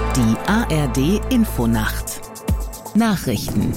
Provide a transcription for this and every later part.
Die ARD-Infonacht Nachrichten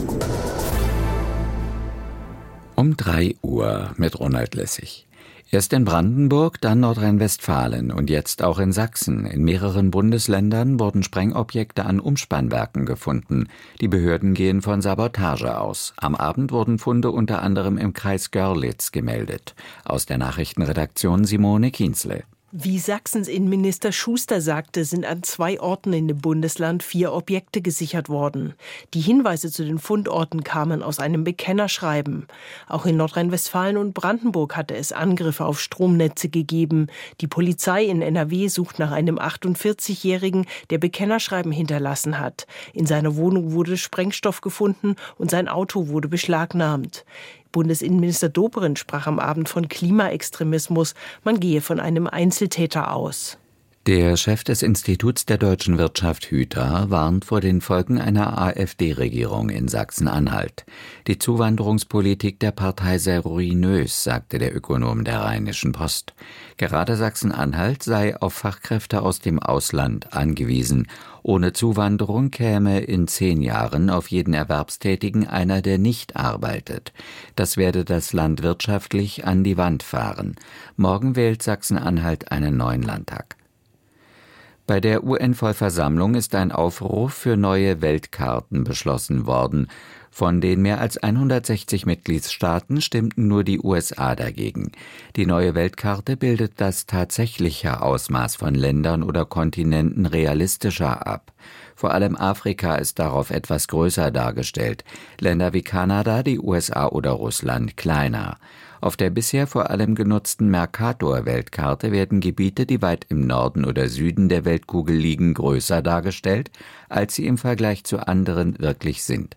Um 3 Uhr mit Ronald Lessig. Erst in Brandenburg, dann Nordrhein-Westfalen und jetzt auch in Sachsen. In mehreren Bundesländern wurden Sprengobjekte an Umspannwerken gefunden. Die Behörden gehen von Sabotage aus. Am Abend wurden Funde unter anderem im Kreis Görlitz gemeldet. Aus der Nachrichtenredaktion Simone Kienzle. Wie Sachsens Innenminister Schuster sagte, sind an 2 Orten in dem Bundesland 4 Objekte gesichert worden. Die Hinweise zu den Fundorten kamen aus einem Bekennerschreiben. Auch in Nordrhein-Westfalen und Brandenburg hatte es Angriffe auf Stromnetze gegeben. Die Polizei in NRW sucht nach einem 48-Jährigen, der Bekennerschreiben hinterlassen hat. In seiner Wohnung wurde Sprengstoff gefunden und sein Auto wurde beschlagnahmt. Bundesinnenminister Dobrindt sprach am Abend von Klimaextremismus. Man gehe von einem Einzeltäter aus. Der Chef des Instituts der deutschen Wirtschaft Hüter warnt vor den Folgen einer AfD-Regierung in Sachsen-Anhalt. Die Zuwanderungspolitik der Partei sei ruinös, sagte der Ökonom der Rheinischen Post. Gerade Sachsen-Anhalt sei auf Fachkräfte aus dem Ausland angewiesen. Ohne Zuwanderung käme in 10 Jahren auf jeden Erwerbstätigen einer, der nicht arbeitet. Das werde das Land wirtschaftlich an die Wand fahren. Morgen wählt Sachsen-Anhalt einen neuen Landtag. Bei der UN-Vollversammlung ist ein Aufruf für neue Weltkarten beschlossen worden. Von den mehr als 160 Mitgliedstaaten stimmten nur die USA dagegen. Die neue Weltkarte bildet das tatsächliche Ausmaß von Ländern oder Kontinenten realistischer ab. Vor allem Afrika ist darauf etwas größer dargestellt. Länder wie Kanada, die USA oder Russland kleiner. Auf der bisher vor allem genutzten Mercator-Weltkarte werden Gebiete, die weit im Norden oder Süden der Weltkugel liegen, größer dargestellt, als sie im Vergleich zu anderen wirklich sind.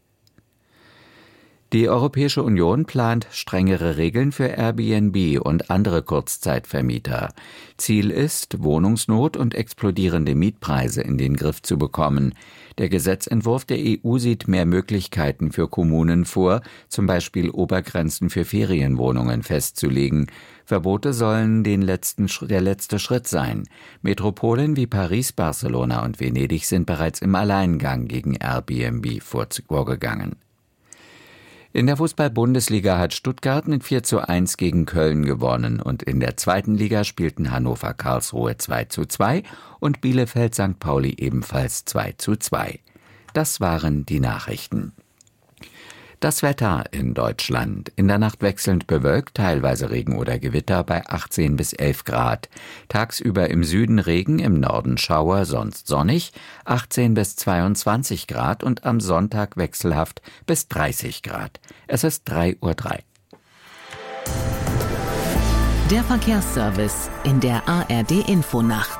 Die Europäische Union plant strengere Regeln für Airbnb und andere Kurzzeitvermieter. Ziel ist, Wohnungsnot und explodierende Mietpreise in den Griff zu bekommen. Der Gesetzentwurf der EU sieht mehr Möglichkeiten für Kommunen vor, zum Beispiel Obergrenzen für Ferienwohnungen festzulegen. Verbote sollen der letzte Schritt sein. Metropolen wie Paris, Barcelona und Venedig sind bereits im Alleingang gegen Airbnb vorgegangen. In der Fußball-Bundesliga hat Stuttgart mit 4:1 gegen Köln gewonnen und in der 2. Liga spielten Hannover-Karlsruhe 2:2 und Bielefeld-St. Pauli ebenfalls 2:2. Das waren die Nachrichten. Das Wetter in Deutschland. In der Nacht wechselnd bewölkt, teilweise Regen oder Gewitter bei 18 bis 11 Grad. Tagsüber im Süden Regen, im Norden Schauer, sonst sonnig, 18 bis 22 Grad und am Sonntag wechselhaft bis 30 Grad. Es ist 3:03 Uhr. Der Verkehrsservice in der ARD-Infonacht.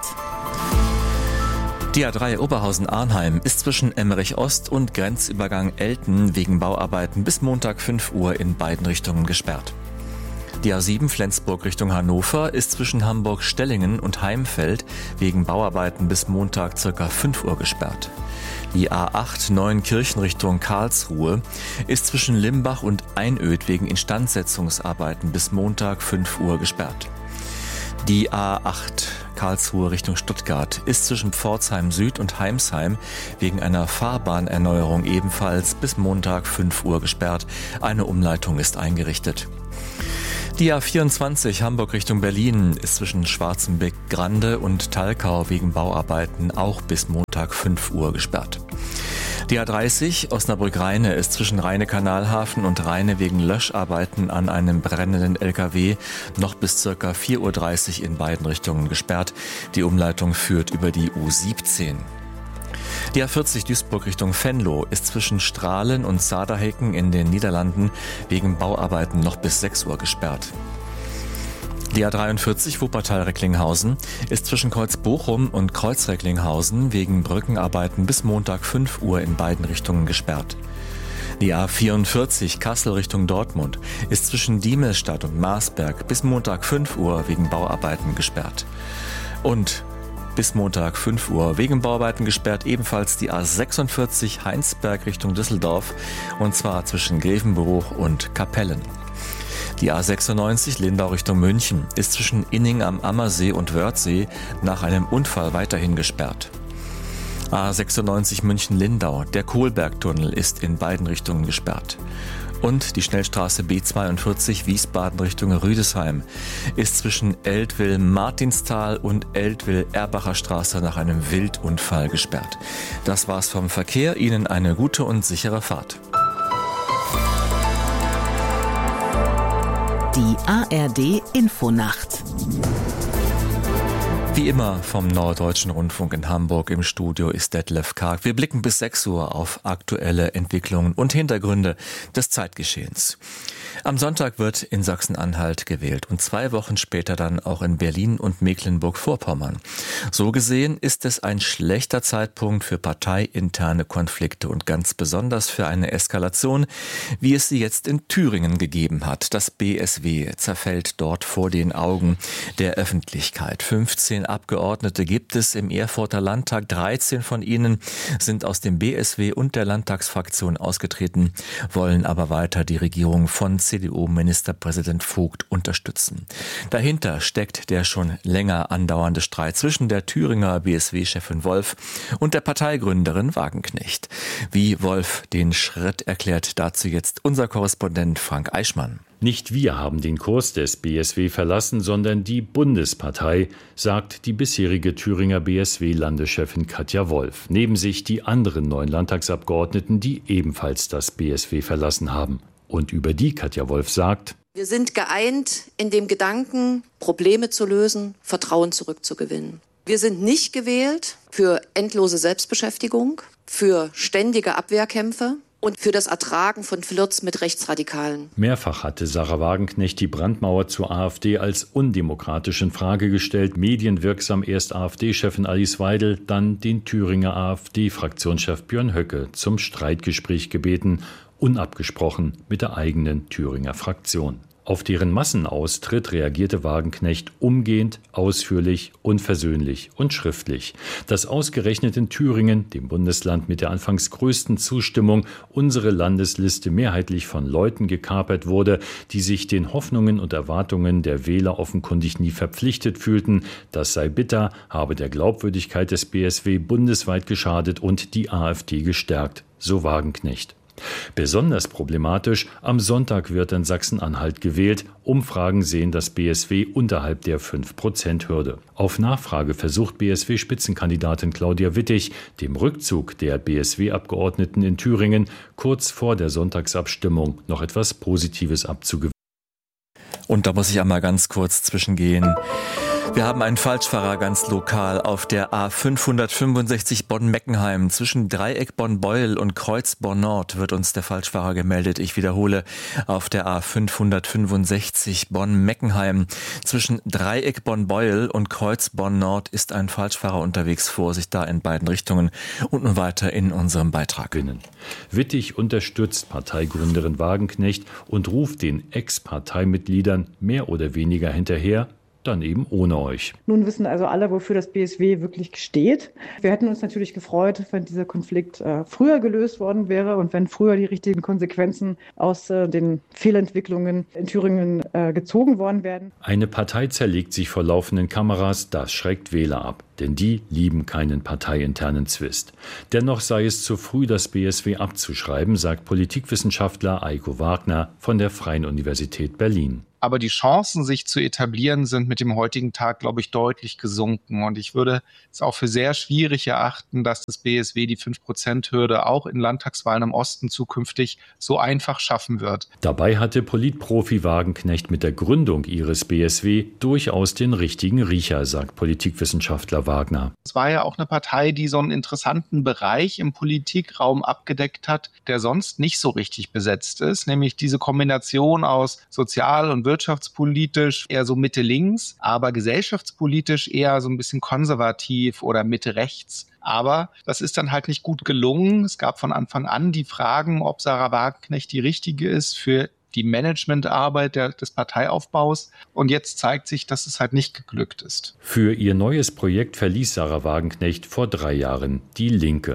Die A3 Oberhausen-Arnheim ist zwischen Emmerich-Ost und Grenzübergang Elten wegen Bauarbeiten bis Montag 5 Uhr in beiden Richtungen gesperrt. Die A7 Flensburg Richtung Hannover ist zwischen Hamburg-Stellingen und Heimfeld wegen Bauarbeiten bis Montag ca. 5 Uhr gesperrt. Die A8 Neuenkirchen Richtung Karlsruhe ist zwischen Limbach und Einöd wegen Instandsetzungsarbeiten bis Montag 5 Uhr gesperrt. Die A8 Karlsruhe Richtung Stuttgart ist zwischen Pforzheim Süd und Heimsheim wegen einer Fahrbahnerneuerung ebenfalls bis Montag 5 Uhr gesperrt. Eine Umleitung ist eingerichtet. Die A24 Hamburg Richtung Berlin ist zwischen Schwarzenbeck-Grande und Talkau wegen Bauarbeiten auch bis Montag 5 Uhr gesperrt. Die A30 Osnabrück-Rheine ist zwischen Rheine-Kanalhafen und Rheine wegen Löscharbeiten an einem brennenden LKW noch bis ca. 4:30 Uhr in beiden Richtungen gesperrt. Die Umleitung führt über die U17. Die A40 Duisburg Richtung Venlo ist zwischen Strahlen und Saarbrücken in den Niederlanden wegen Bauarbeiten noch bis 6 Uhr gesperrt. Die A43 Wuppertal-Recklinghausen ist zwischen Kreuz-Bochum und Kreuz-Recklinghausen wegen Brückenarbeiten bis Montag 5 Uhr in beiden Richtungen gesperrt. Die A44 Kassel Richtung Dortmund ist zwischen Diemelstadt und Marsberg bis Montag 5 Uhr wegen Bauarbeiten gesperrt. Und bis Montag 5 Uhr wegen Bauarbeiten gesperrt ebenfalls die A46 Heinsberg Richtung Düsseldorf, und zwar zwischen Grevenbruch und Kapellen. Die A96 Lindau Richtung München ist zwischen Inning am Ammersee und Wörthsee nach einem Unfall weiterhin gesperrt. A96 München-Lindau, der Kohlbergtunnel ist in beiden Richtungen gesperrt. Und die Schnellstraße B42 Wiesbaden Richtung Rüdesheim ist zwischen Eltville-Martinsthal und Eltville-Erbacher Straße nach einem Wildunfall gesperrt. Das war's vom Verkehr. Ihnen eine gute und sichere Fahrt. Die ARD Infonacht. Wie immer vom Norddeutschen Rundfunk in Hamburg im Studio ist Detlef Karg. Wir blicken bis 6 Uhr auf aktuelle Entwicklungen und Hintergründe des Zeitgeschehens. Am Sonntag wird in Sachsen-Anhalt gewählt und 2 Wochen später dann auch in Berlin und Mecklenburg-Vorpommern. So gesehen ist es ein schlechter Zeitpunkt für parteiinterne Konflikte und ganz besonders für eine Eskalation, wie es sie jetzt in Thüringen gegeben hat. Das BSW zerfällt dort vor den Augen der Öffentlichkeit. 15 Abgeordnete gibt es im Erfurter Landtag. 13 von ihnen sind aus dem BSW und der Landtagsfraktion ausgetreten, wollen aber weiter die Regierung von CDU-Ministerpräsident Vogt unterstützen. Dahinter steckt der schon länger andauernde Streit zwischen der Thüringer BSW-Chefin Wolf und der Parteigründerin Wagenknecht. Wie Wolf den Schritt erklärt, dazu jetzt unser Korrespondent Frank Eichmann. Nicht wir haben den Kurs des BSW verlassen, sondern die Bundespartei, sagt die bisherige Thüringer BSW-Landeschefin Katja Wolf. Neben sich die anderen 9 Landtagsabgeordneten, die ebenfalls das BSW verlassen haben. Und über die Katja Wolf sagt: Wir sind geeint in dem Gedanken, Probleme zu lösen, Vertrauen zurückzugewinnen. Wir sind nicht gewählt für endlose Selbstbeschäftigung, für ständige Abwehrkämpfe und für das Ertragen von Flirts mit Rechtsradikalen. Mehrfach hatte Sarah Wagenknecht die Brandmauer zur AfD als undemokratisch in Frage gestellt. Medienwirksam erst AfD-Chefin Alice Weidel, dann den Thüringer AfD-Fraktionschef Björn Höcke zum Streitgespräch gebeten, unabgesprochen mit der eigenen Thüringer Fraktion. Auf deren Massenaustritt reagierte Wagenknecht umgehend, ausführlich, unversöhnlich und schriftlich. Dass ausgerechnet in Thüringen, dem Bundesland mit der anfangs größten Zustimmung, unsere Landesliste mehrheitlich von Leuten gekapert wurde, die sich den Hoffnungen und Erwartungen der Wähler offenkundig nie verpflichtet fühlten, das sei bitter, habe der Glaubwürdigkeit des BSW bundesweit geschadet und die AfD gestärkt, so Wagenknecht. Besonders problematisch: am Sonntag wird in Sachsen-Anhalt gewählt. Umfragen sehen das BSW unterhalb der 5%-Hürde. Auf Nachfrage versucht BSW-Spitzenkandidatin Claudia Wittig, dem Rückzug der BSW-Abgeordneten in Thüringen kurz vor der Sonntagsabstimmung noch etwas Positives abzugewinnen. Und da muss ich einmal ganz kurz zwischengehen. Wir haben einen Falschfahrer ganz lokal auf der A565 Bonn-Meckenheim. Zwischen Dreieck Bonn-Beuel und Kreuz Bonn-Nord wird uns der Falschfahrer gemeldet. Ich wiederhole, auf der A565 Bonn-Meckenheim. Zwischen Dreieck Bonn-Beuel und Kreuz Bonn-Nord ist ein Falschfahrer unterwegs. Vorsicht da in beiden Richtungen. Und nun weiter in unserem Beitrag. Wittig unterstützt Parteigründerin Wagenknecht und ruft den Ex-Parteimitgliedern mehr oder weniger hinterher: Dann eben ohne euch. Nun wissen also alle, wofür das BSW wirklich steht. Wir hätten uns natürlich gefreut, wenn dieser Konflikt früher gelöst worden wäre und wenn früher die richtigen Konsequenzen aus den Fehlentwicklungen in Thüringen gezogen worden wären. Eine Partei zerlegt sich vor laufenden Kameras, das schreckt Wähler ab. Denn die lieben keinen parteiinternen Zwist. Dennoch sei es zu früh, das BSW abzuschreiben, sagt Politikwissenschaftler Eiko Wagner von der Freien Universität Berlin. Aber die Chancen, sich zu etablieren, sind mit dem heutigen Tag, glaube ich, deutlich gesunken. Und ich würde es auch für sehr schwierig erachten, dass das BSW die 5%-Hürde auch in Landtagswahlen im Osten zukünftig so einfach schaffen wird. Dabei hatte Politprofi Wagenknecht mit der Gründung ihres BSW durchaus den richtigen Riecher, sagt Politikwissenschaftler Wagner. Es war ja auch eine Partei, die so einen interessanten Bereich im Politikraum abgedeckt hat, der sonst nicht so richtig besetzt ist, nämlich diese Kombination aus sozial- und wirtschaftspolitisch eher so Mitte-links, aber gesellschaftspolitisch eher so ein bisschen konservativ oder Mitte-rechts. Aber das ist dann halt nicht gut gelungen. Es gab von Anfang an die Fragen, ob Sarah Wagenknecht die richtige ist für die Managementarbeit des Parteiaufbaus. Und jetzt zeigt sich, dass es halt nicht geglückt ist. Für ihr neues Projekt verließ Sarah Wagenknecht vor 3 Jahren die Linke.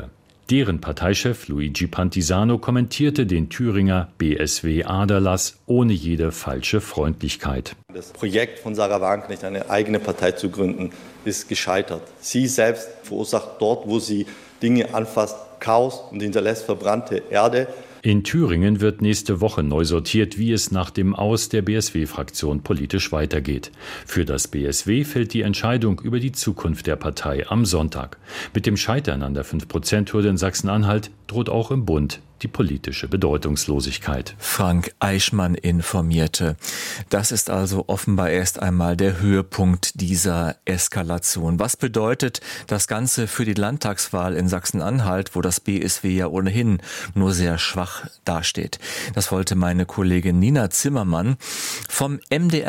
Deren Parteichef Luigi Pantisano kommentierte den Thüringer BSW-Aderlass ohne jede falsche Freundlichkeit. Das Projekt von Sahra Wagenknecht, eine eigene Partei zu gründen, ist gescheitert. Sie selbst verursacht dort, wo sie Dinge anfasst, Chaos und hinterlässt verbrannte Erde. In Thüringen wird nächste Woche neu sortiert, wie es nach dem Aus der BSW-Fraktion politisch weitergeht. Für das BSW fällt die Entscheidung über die Zukunft der Partei am Sonntag. Mit dem Scheitern an der 5%-Hürde in Sachsen-Anhalt droht auch im Bund die politische Bedeutungslosigkeit. Frank Eichmann informierte. Das ist also offenbar erst einmal der Höhepunkt dieser Eskalation. Was bedeutet das Ganze für die Landtagswahl in Sachsen-Anhalt, wo das BSW ja ohnehin nur sehr schwach dasteht? Das wollte meine Kollegin Nina Zimmermann vom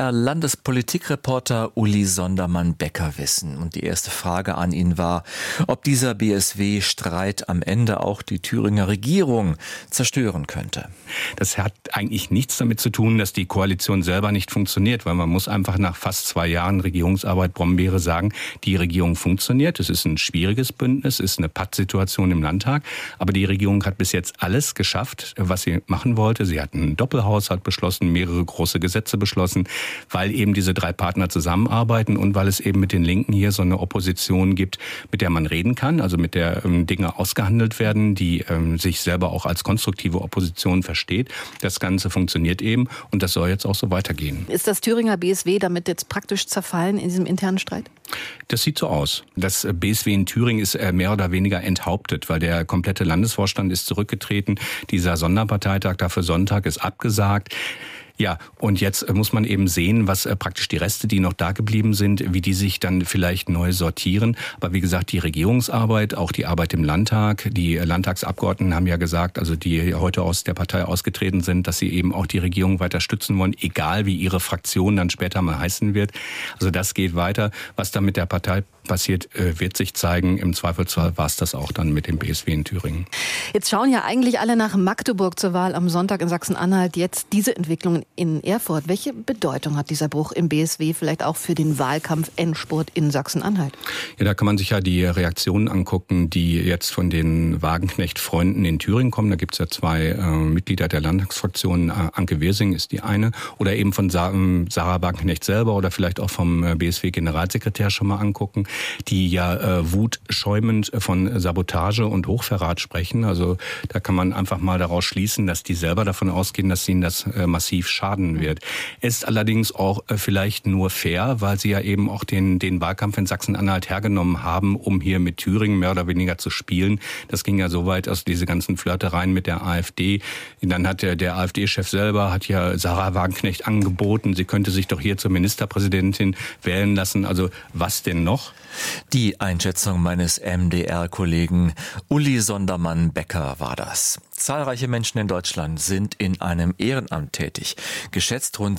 MDR-Landespolitikreporter Uli Sondermann-Becker wissen. Und die erste Frage an ihn war, ob dieser BSW-Streit am Ende auch die Thüringer Regierung zerstören könnte. Das hat eigentlich nichts damit zu tun, dass die Koalition selber nicht funktioniert, weil man muss einfach nach fast 2 Jahren Regierungsarbeit Brombeere sagen, die Regierung funktioniert. Es ist ein schwieriges Bündnis, es ist eine Pattsituation im Landtag, aber die Regierung hat bis jetzt alles geschafft, was sie machen wollte. Sie hat einen Doppelhaushalt beschlossen, mehrere große Gesetze beschlossen, weil eben diese 3 Partner zusammenarbeiten und weil es eben mit den Linken hier so eine Opposition gibt, mit der man reden kann, also mit der Dinge ausgehandelt werden, die sich selber auch als konstruktive Opposition versteht. Das Ganze funktioniert eben und das soll jetzt auch so weitergehen. Ist das Thüringer BSW damit jetzt praktisch zerfallen in diesem internen Streit? Das sieht so aus. Das BSW in Thüringen ist mehr oder weniger enthauptet, weil der komplette Landesvorstand ist zurückgetreten. Dieser Sonderparteitag dafür Sonntag ist abgesagt. Ja, und jetzt muss man eben sehen, was praktisch die Reste, die noch da geblieben sind, wie die sich dann vielleicht neu sortieren. Aber wie gesagt, die Regierungsarbeit, auch die Arbeit im Landtag, die Landtagsabgeordneten haben ja gesagt, also die heute aus der Partei ausgetreten sind, dass sie eben auch die Regierung weiter stützen wollen, egal wie ihre Fraktion dann später mal heißen wird. Also das geht weiter. Was da mit der Partei passiert, wird sich zeigen. Im Zweifelsfall war es das auch dann mit dem BSW in Thüringen. Jetzt schauen ja eigentlich alle nach Magdeburg zur Wahl am Sonntag in Sachsen-Anhalt. Jetzt diese Entwicklungen in Erfurt. Welche Bedeutung hat dieser Bruch im BSW vielleicht auch für den Wahlkampf-Endspurt in Sachsen-Anhalt? Ja, da kann man sich ja die Reaktionen angucken, die jetzt von den Wagenknecht-Freunden in Thüringen kommen. Da gibt es ja 2 Mitglieder der Landtagsfraktion. Anke Wirsing ist die eine. Oder eben von Sahra Wagenknecht selber oder vielleicht auch vom BSW-Generalsekretär schon mal angucken, die ja wutschäumend von Sabotage und Hochverrat sprechen. Also da kann man einfach mal daraus schließen, dass die selber davon ausgehen, dass ihnen das massiv schaden wird. Ist allerdings auch vielleicht nur fair, weil sie ja eben auch den Wahlkampf in Sachsen-Anhalt hergenommen haben, um hier mit Thüringen mehr oder weniger zu spielen. Das ging ja so weit, also diese ganzen Flirtereien mit der AfD. Dann hat der AfD-Chef selber, hat ja Sahra Wagenknecht angeboten, sie könnte sich doch hier zur Ministerpräsidentin wählen lassen. Also was denn noch? Die Einschätzung meines MDR-Kollegen Uli Sondermann-Becker war das. Zahlreiche Menschen in Deutschland sind in einem Ehrenamt tätig. Geschätzt rund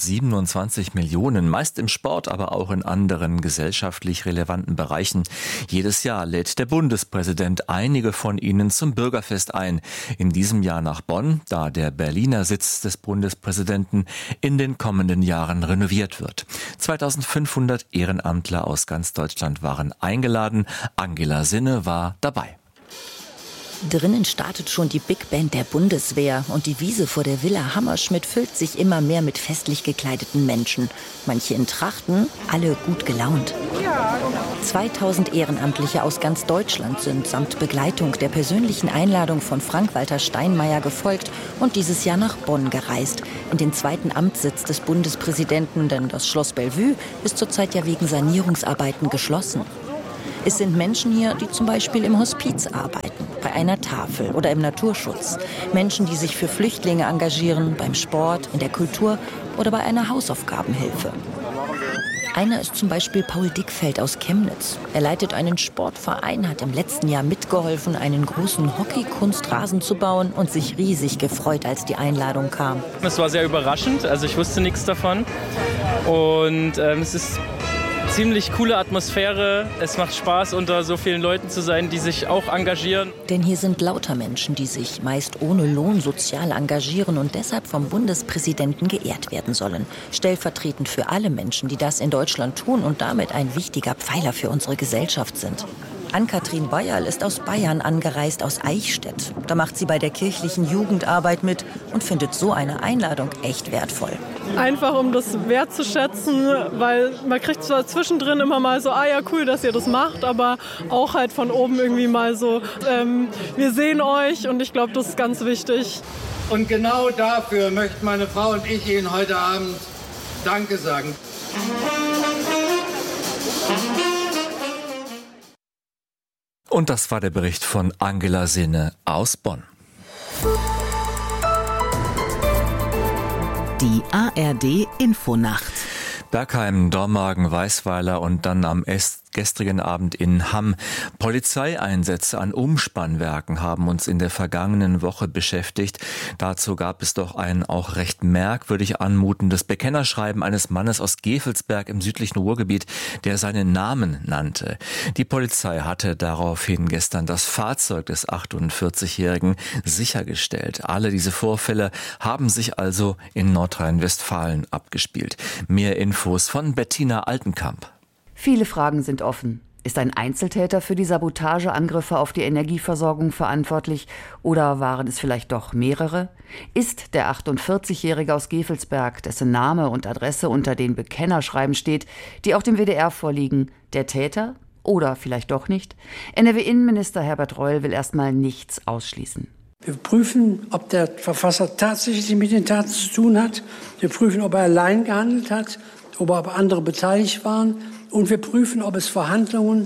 27 Millionen, meist im Sport, aber auch in anderen gesellschaftlich relevanten Bereichen. Jedes Jahr lädt der Bundespräsident einige von ihnen zum Bürgerfest ein. In diesem Jahr nach Bonn, da der Berliner Sitz des Bundespräsidenten in den kommenden Jahren renoviert wird. 2500 Ehrenamtler aus ganz Deutschland waren eingeladen. Angela Sinne war dabei. Drinnen startet schon die Big Band der Bundeswehr und die Wiese vor der Villa Hammerschmidt füllt sich immer mehr mit festlich gekleideten Menschen. Manche in Trachten, alle gut gelaunt. 2000 Ehrenamtliche aus ganz Deutschland sind samt Begleitung der persönlichen Einladung von Frank-Walter Steinmeier gefolgt und dieses Jahr nach Bonn gereist, in den 2. Amtssitz des Bundespräsidenten, denn das Schloss Bellevue ist zurzeit ja wegen Sanierungsarbeiten geschlossen. Es sind Menschen hier, die zum Beispiel im Hospiz arbeiten, bei einer Tafel oder im Naturschutz. Menschen, die sich für Flüchtlinge engagieren, beim Sport, in der Kultur oder bei einer Hausaufgabenhilfe. Einer ist zum Beispiel Paul Dickfeld aus Chemnitz. Er leitet einen Sportverein, hat im letzten Jahr mitgeholfen, einen großen Hockey-Kunstrasen zu bauen und sich riesig gefreut, als die Einladung kam. Es war sehr überraschend, also ich wusste nichts davon. Und es ist ziemlich coole Atmosphäre. Es macht Spaß, unter so vielen Leuten zu sein, die sich auch engagieren. Denn hier sind lauter Menschen, die sich meist ohne Lohn sozial engagieren und deshalb vom Bundespräsidenten geehrt werden sollen. Stellvertretend für alle Menschen, die das in Deutschland tun und damit ein wichtiger Pfeiler für unsere Gesellschaft sind. Ann-Kathrin Bayerl ist aus Bayern angereist, aus Eichstätt. Da macht sie bei der kirchlichen Jugendarbeit mit und findet so eine Einladung echt wertvoll. Einfach um das wertzuschätzen, weil man kriegt zwar zwischendrin immer mal so, ja cool, dass ihr das macht, aber auch halt von oben irgendwie mal so, wir sehen euch und ich glaube, das ist ganz wichtig. Und genau dafür möchten meine Frau und ich Ihnen heute Abend Danke sagen. Und das war der Bericht von Angela Sinne aus Bonn. Die ARD Infonacht. Bergheim, Dormagen, Weißweiler und dann am gestrigen Abend in Hamm. Polizeieinsätze an Umspannwerken haben uns in der vergangenen Woche beschäftigt. Dazu gab es doch ein auch recht merkwürdig anmutendes Bekennerschreiben eines Mannes aus Gevelsberg im südlichen Ruhrgebiet, der seinen Namen nannte. Die Polizei hatte daraufhin gestern das Fahrzeug des 48-Jährigen sichergestellt. Alle diese Vorfälle haben sich also in Nordrhein-Westfalen abgespielt. Mehr Infos von Bettina Altenkamp. Viele Fragen sind offen. Ist ein Einzeltäter für die Sabotageangriffe auf die Energieversorgung verantwortlich oder waren es vielleicht doch mehrere? Ist der 48-Jährige aus Gevelsberg, dessen Name und Adresse unter den Bekennerschreiben steht, die auch dem WDR vorliegen, der Täter oder vielleicht doch nicht? NRW-Innenminister Herbert Reul will erstmal nichts ausschließen. Wir prüfen, ob der Verfasser tatsächlich mit den Taten zu tun hat. Wir prüfen, ob er allein gehandelt hat, ob andere beteiligt waren. Und wir prüfen, ob es Verbindungen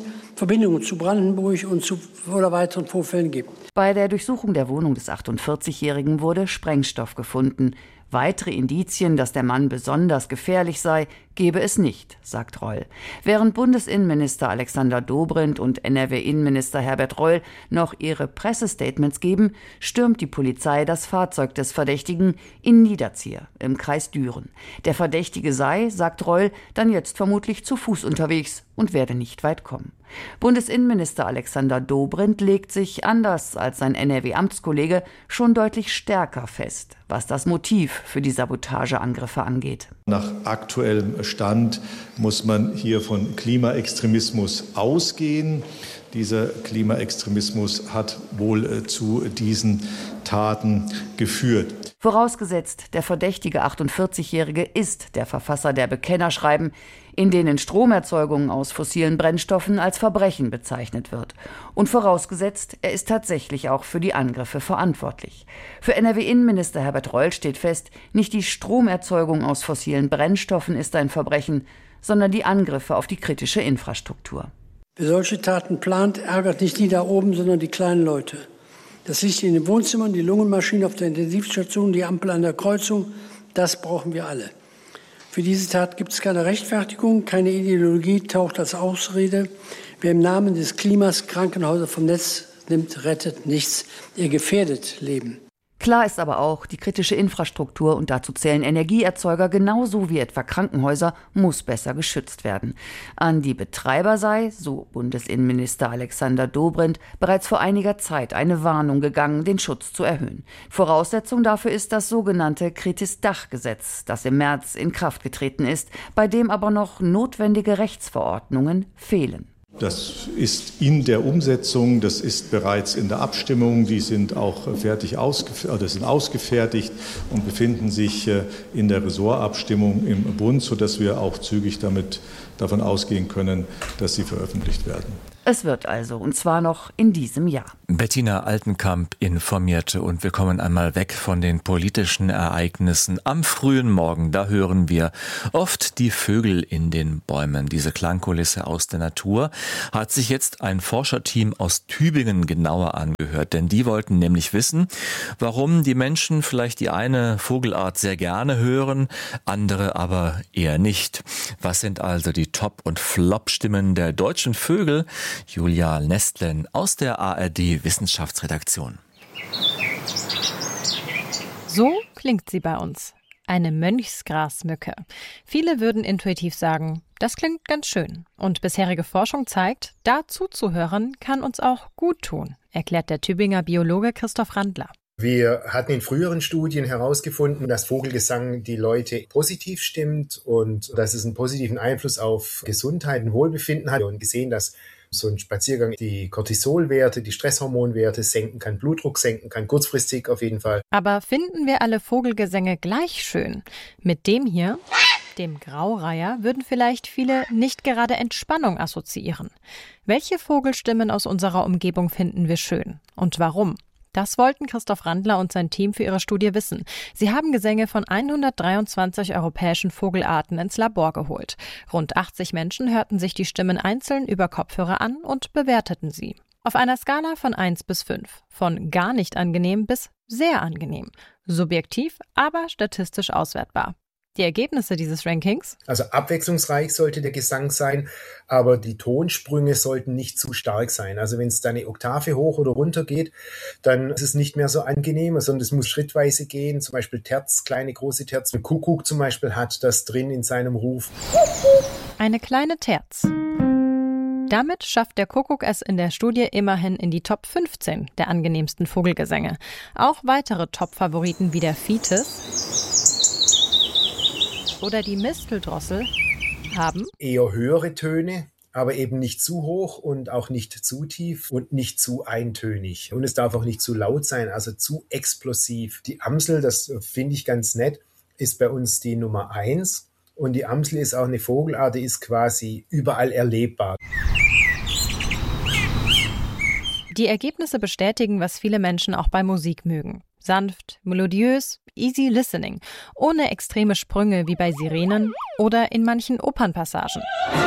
zu Brandenburg oder weiteren Vorfällen gibt. Bei der Durchsuchung der Wohnung des 48-Jährigen wurde Sprengstoff gefunden. Weitere Indizien, dass der Mann besonders gefährlich sei, gebe es nicht, sagt Reul. Während Bundesinnenminister Alexander Dobrindt und NRW-Innenminister Herbert Reul noch ihre Pressestatements geben, stürmt die Polizei das Fahrzeug des Verdächtigen in Niederzier im Kreis Düren. Der Verdächtige sei, sagt Reul, dann jetzt vermutlich zu Fuß unterwegs und werde nicht weit kommen. Bundesinnenminister Alexander Dobrindt legt sich, anders als sein NRW-Amtskollege, schon deutlich stärker fest, was das Motiv für die Sabotageangriffe angeht. Nach aktuellem Stand muss man hier von Klimaextremismus ausgehen. Dieser Klimaextremismus hat wohl zu diesen Taten geführt. Vorausgesetzt, der verdächtige 48-Jährige ist der Verfasser der Bekennerschreiben, in denen Stromerzeugung aus fossilen Brennstoffen als Verbrechen bezeichnet wird. Und vorausgesetzt, er ist tatsächlich auch für die Angriffe verantwortlich. Für NRW-Innenminister Herbert Reul steht fest, nicht die Stromerzeugung aus fossilen Brennstoffen ist ein Verbrechen, sondern die Angriffe auf die kritische Infrastruktur. Wer solche Taten plant, ärgert nicht die da oben, sondern die kleinen Leute. Das Licht in den Wohnzimmern, die Lungenmaschine auf der Intensivstation, die Ampel an der Kreuzung, das brauchen wir alle. Für diese Tat gibt es keine Rechtfertigung, keine Ideologie taucht als Ausrede. Wer im Namen des Klimas Krankenhäuser vom Netz nimmt, rettet nichts. Er gefährdet Leben. Klar ist aber auch, die kritische Infrastruktur, und dazu zählen Energieerzeuger genauso wie etwa Krankenhäuser, muss besser geschützt werden. An die Betreiber sei, so Bundesinnenminister Alexander Dobrindt, bereits vor einiger Zeit eine Warnung gegangen, den Schutz zu erhöhen. Voraussetzung dafür ist das sogenannte Kritis-Dach-Gesetz, das im März in Kraft getreten ist, bei dem aber noch notwendige Rechtsverordnungen fehlen. Das ist in der Umsetzung, das ist bereits in der Abstimmung, die sind auch sind ausgefertigt und befinden sich in der Ressortabstimmung im Bund, sodass wir auch zügig davon ausgehen können, dass sie veröffentlicht werden. Es wird also, und zwar noch in diesem Jahr. Bettina Altenkamp informierte und wir kommen einmal weg von den politischen Ereignissen. Am frühen Morgen, da hören wir oft die Vögel in den Bäumen. Diese Klangkulisse aus der Natur hat sich jetzt ein Forscherteam aus Tübingen genauer angehört, denn die wollten nämlich wissen, warum die Menschen vielleicht die eine Vogelart sehr gerne hören, andere aber eher nicht. Was sind also die Top- und Flop-Stimmen der deutschen Vögel? Julia Nestlen aus der ARD-Wissenschaftsredaktion. So klingt sie bei uns. Eine Mönchsgrasmücke. Viele würden intuitiv sagen, das klingt ganz schön. Und bisherige Forschung zeigt, da zuzuhören kann uns auch gut tun, erklärt der Tübinger Biologe Christoph Randler. Wir hatten in früheren Studien herausgefunden, dass Vogelgesang die Leute positiv stimmt und dass es einen positiven Einfluss auf Gesundheit und Wohlbefinden hat. Und gesehen, dass so ein Spaziergang die Cortisolwerte, die Stresshormonwerte senken kann, Blutdruck senken kann, kurzfristig auf jeden Fall. Aber finden wir alle Vogelgesänge gleich schön? Mit dem hier, dem Graureiher, würden vielleicht viele nicht gerade Entspannung assoziieren. Welche Vogelstimmen aus unserer Umgebung finden wir schön und warum? Das wollten Christoph Randler und sein Team für ihre Studie wissen. Sie haben Gesänge von 123 europäischen Vogelarten ins Labor geholt. Rund 80 Menschen hörten sich die Stimmen einzeln über Kopfhörer an und bewerteten sie. Auf einer Skala von 1 bis 5. Von gar nicht angenehm bis sehr angenehm. Subjektiv, aber statistisch auswertbar. Die Ergebnisse dieses Rankings? Also abwechslungsreich sollte der Gesang sein, aber die Tonsprünge sollten nicht zu stark sein. Also wenn es da eine Oktave hoch oder runter geht, dann ist es nicht mehr so angenehm, sondern es muss schrittweise gehen. Zum Beispiel Terz, kleine, große Terz. Ein Kuckuck zum Beispiel hat das drin in seinem Ruf. Eine kleine Terz. Damit schafft der Kuckuck es in der Studie immerhin in die Top 15 der angenehmsten Vogelgesänge. Auch weitere Top-Favoriten wie der Vitis oder die Misteldrossel haben eher höhere Töne, aber eben nicht zu hoch und auch nicht zu tief und nicht zu eintönig. Und es darf auch nicht zu laut sein, also zu explosiv. Die Amsel, das finde ich ganz nett, ist bei uns die Nummer 1. Und die Amsel ist auch eine Vogelart, die ist quasi überall erlebbar. Die Ergebnisse bestätigen, was viele Menschen auch bei Musik mögen. Sanft, melodiös, easy listening, ohne extreme Sprünge wie bei Sirenen oder in manchen Opernpassagen.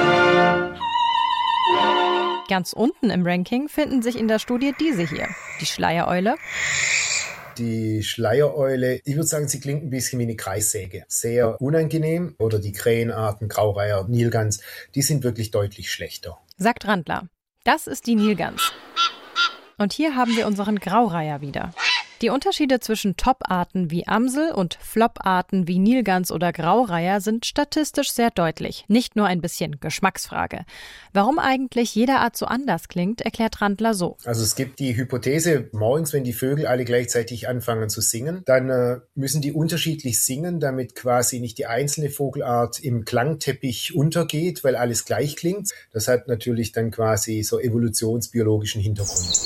Ganz unten im Ranking finden sich in der Studie diese hier, die Schleiereule. Die Schleiereule, ich würde sagen, sie klingt ein bisschen wie eine Kreissäge. Sehr unangenehm. Oder die Krähenarten, Graureiher, Nilgans, die sind wirklich deutlich schlechter. Sagt Randler. Das ist die Nilgans. Und hier haben wir unseren Graureiher wieder. Die Unterschiede zwischen Top-Arten wie Amsel und Flop-Arten wie Nilgans oder Graureiher sind statistisch sehr deutlich, nicht nur ein bisschen Geschmacksfrage. Warum eigentlich jede Art so anders klingt, erklärt Randler so. Also es gibt die Hypothese, morgens, wenn die Vögel alle gleichzeitig anfangen zu singen, dann müssen die unterschiedlich singen, damit quasi nicht die einzelne Vogelart im Klangteppich untergeht, weil alles gleich klingt. Das hat natürlich dann quasi so evolutionsbiologischen Hintergrund.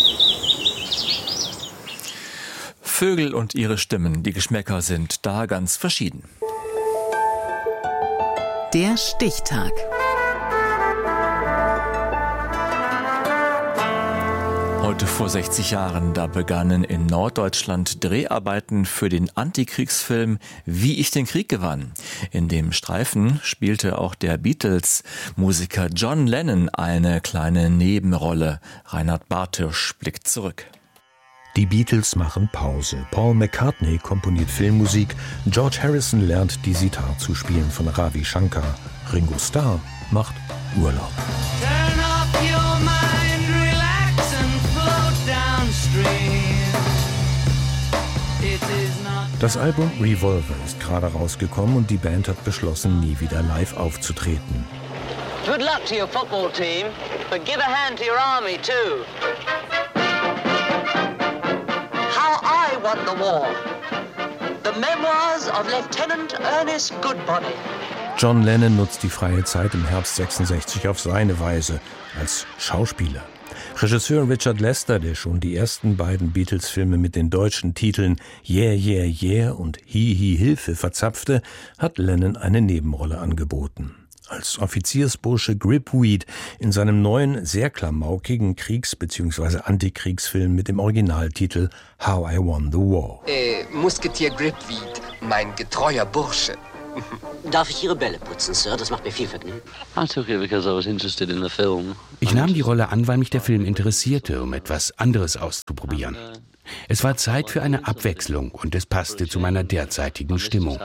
Vögel und ihre Stimmen, die Geschmäcker sind da ganz verschieden. Der Stichtag. Heute vor 60 Jahren, da begannen in Norddeutschland Dreharbeiten für den Antikriegsfilm Wie ich den Krieg gewann. In dem Streifen spielte auch der Beatles-Musiker John Lennon eine kleine Nebenrolle. Reinhard Bartürsch blickt zurück. Die Beatles machen Pause. Paul McCartney komponiert Filmmusik. George Harrison lernt die Sitar zu spielen von Ravi Shankar. Ringo Starr macht Urlaub. Das Album Revolver ist gerade rausgekommen und die Band hat beschlossen, nie wieder live aufzutreten. Good luck to your football team, but give a hand to your army too. How I won the war. The memoirs of Lieutenant Ernest Goodbody. John Lennon nutzt die freie Zeit im Herbst 66 auf seine Weise als Schauspieler. Regisseur Richard Lester, der schon die ersten beiden Beatles-Filme mit den deutschen Titeln Yeah, Yeah, Yeah und Hi, Hi, Hilfe verzapfte, hat Lennon eine Nebenrolle angeboten. Als Offiziersbursche Gripweed in seinem neuen, sehr klamaukigen Kriegs- bzw. Antikriegsfilm mit dem Originaltitel How I Won the War. Musketier Gripweed, mein getreuer Bursche. Darf ich Ihre Bälle putzen, Sir? Das macht mir viel Vergnügen. Ich nahm die Rolle an, weil mich der Film interessierte, um etwas anderes auszuprobieren. Es war Zeit für eine Abwechslung und es passte zu meiner derzeitigen Stimmung.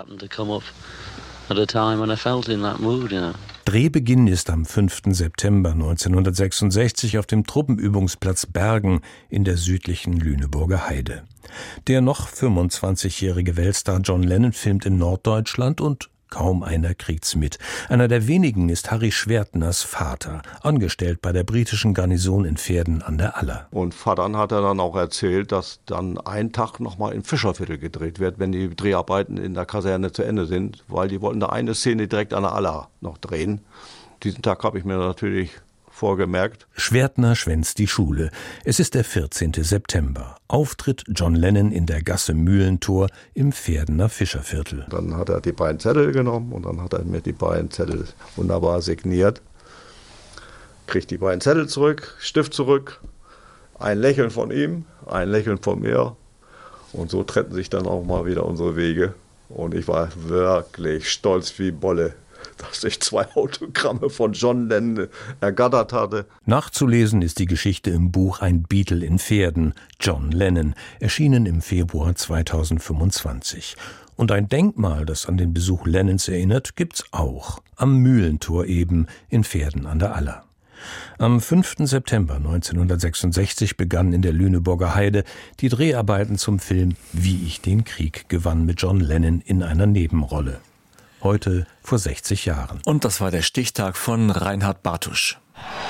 Drehbeginn ist am 5. September 1966 auf dem Truppenübungsplatz Bergen in der südlichen Lüneburger Heide. Der noch 25-jährige Weltstar John Lennon filmt in Norddeutschland und kaum einer kriegt's mit. Einer der wenigen ist Harry Schwertners Vater, angestellt bei der britischen Garnison in Verden an der Aller. Und Vater hat er dann auch erzählt, dass dann ein Tag nochmal im Fischerviertel gedreht wird, wenn die Dreharbeiten in der Kaserne zu Ende sind, weil die wollten da eine Szene direkt an der Aller noch drehen. Diesen Tag habe ich mir natürlich vorgemerkt. Schwertner schwänzt die Schule. Es ist der 14. September. Auftritt John Lennon in der Gasse Mühlentor im Pferdener Fischerviertel. Dann hat er die beiden Zettel genommen und dann hat er mir die beiden Zettel wunderbar signiert. Kriegt die beiden Zettel zurück, Stift zurück, ein Lächeln von ihm, ein Lächeln von mir. Und so trennten sich dann auch mal wieder unsere Wege. Und ich war wirklich stolz wie Bolle, dass ich 2 Autogramme von John Lennon ergattert hatte. Nachzulesen ist die Geschichte im Buch Ein Beatle in Pferden, John Lennon, erschienen im Februar 2025. Und ein Denkmal, das an den Besuch Lennons erinnert, gibt's auch. Am Mühlentor eben in Pferden an der Aller. Am 5. September 1966 begannen in der Lüneburger Heide die Dreharbeiten zum Film Wie ich den Krieg gewann mit John Lennon in einer Nebenrolle. Heute vor 60 Jahren. Und das war der Stichtag von Reinhard Bartusch.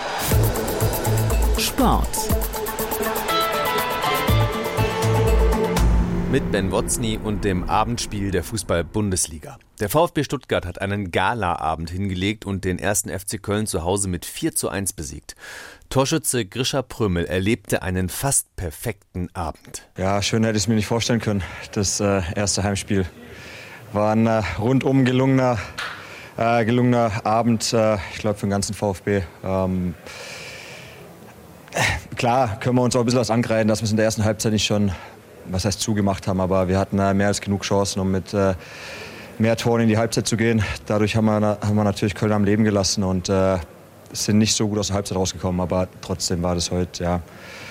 Sport. Mit Ben Wotzny und dem Abendspiel der Fußball-Bundesliga. Der VfB Stuttgart hat einen Gala-Abend hingelegt und den 1. FC Köln zu Hause mit 4:1 besiegt. Torschütze Grisha Prömel erlebte einen fast perfekten Abend. Ja, schön hätte ich es mir nicht vorstellen können. Das erste Heimspiel war ein rundum gelungener Abend, ich glaube, für den ganzen VfB. Klar können wir uns auch ein bisschen was angreifen, dass wir es in der ersten Halbzeit nicht schon zugemacht haben, aber wir hatten mehr als genug Chancen, um mit mehr Toren in die Halbzeit zu gehen. Dadurch haben wir natürlich Köln am Leben gelassen und sind nicht so gut aus der Halbzeit rausgekommen, aber trotzdem war das heute